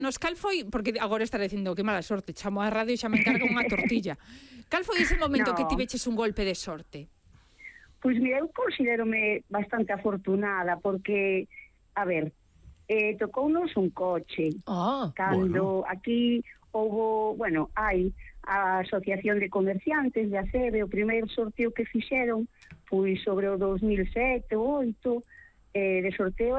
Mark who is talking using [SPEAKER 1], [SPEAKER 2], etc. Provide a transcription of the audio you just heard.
[SPEAKER 1] Nos cal foi, porque agora estaré dicindo que mala sorte, chamo a radio e xa me encarga unha tortilla. Cal foi ese momento que tiveches un golpe de sorte?
[SPEAKER 2] Pois mira, eu considérome bastante afortunada porque, a ver, tocounos un coche. Cando aquí houbo, hai a Asociación de Comerciantes de ACEBE, o primeiro sorteo que fixeron, pois sobre o 2007 ou 2008, de sorteo